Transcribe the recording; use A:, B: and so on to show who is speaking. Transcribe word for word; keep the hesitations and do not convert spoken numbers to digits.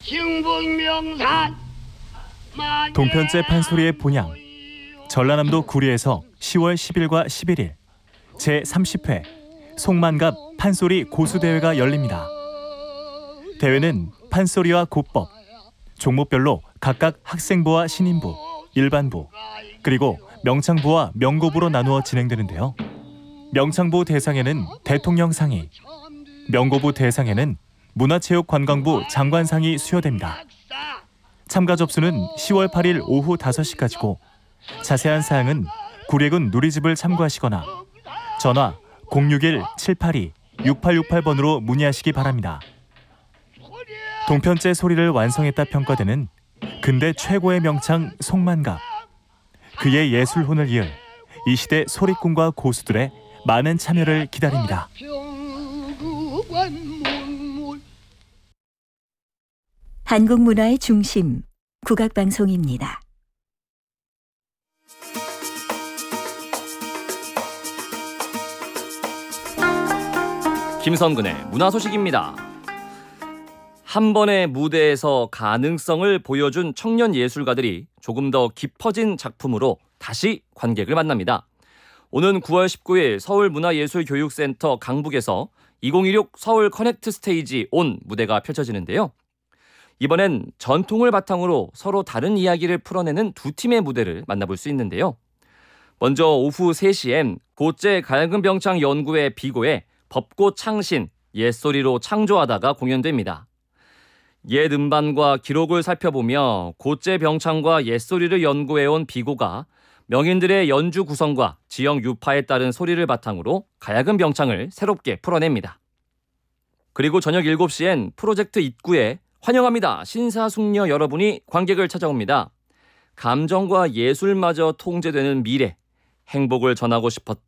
A: 충북명산
B: 동편제 판소리의 본향. 전라남도 구리에서 시월 십일과 십일일 제삼십 회 송만갑 판소리 고수대회가 열립니다. 대회는 판소리와 고법, 종목별로 각각 학생부와 신인부, 일반부, 그리고 명창부와 명고부로 나누어 진행되는데요. 명창부 대상에는 대통령상이, 명고부 대상에는 문화체육관광부 장관상이 수여됩니다. 참가 접수는 시월 팔일 오후 다섯 시까지고 자세한 사항은 구례군 누리집을 참고하시거나 전화 공육일 칠팔이 육팔육팔 번으로 문의하시기 바랍니다. 동편제 소리를 완성했다 평가되는 근대 최고의 명창 송만갑. 그의 예술혼을 이을 이 시대 소리꾼과 고수들의 많은 참여를 기다립니다.
C: 한국 문화의 중심, 국악방송입니다.
D: 김선근의 문화소식입니다. 한 번의 무대에서 가능성을 보여준 청년 예술가들이 조금 더 깊어진 작품으로 다시 관객을 만납니다. 오는 구월 십구일 서울문화예술교육센터 강북에서 이천십육 서울 커넥트 스테이지 온 무대가 펼쳐지는데요. 이번엔 전통을 바탕으로 서로 다른 이야기를 풀어내는 두 팀의 무대를 만나볼 수 있는데요. 먼저 오후 세 시엔 고제 갈금병창 연구회 비고의 법고 창신, 옛소리로 창조하다가 공연됩니다. 옛 음반과 기록을 살펴보며 고제 병창과 옛소리를 연구해온 비고가 명인들의 연주 구성과 지역 유파에 따른 소리를 바탕으로 가야금 병창을 새롭게 풀어냅니다. 그리고 저녁 일곱 시엔 프로젝트 입구에 환영합니다. 신사숙녀 여러분이 관객을 찾아옵니다. 감정과 예술마저 통제되는 미래, 행복을 전하고 싶었던